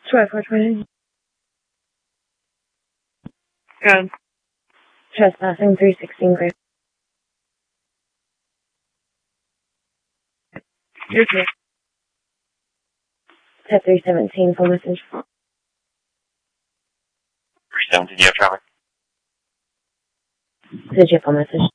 420. Good. Trespassing 316 Gray. You're clear. 317 full message. 317, you have traffic? Did you full message?